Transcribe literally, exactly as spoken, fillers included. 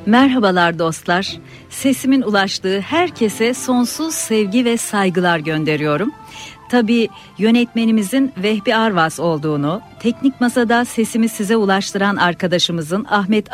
Merhabalar dostlar. Sesimin ulaştığı herkese sonsuz sevgi ve saygılar gönderiyorum. Tabii yönetmenimizin Vehbi Arvas olduğunu, teknik masada sesimi size ulaştıran arkadaşımızın Ahmet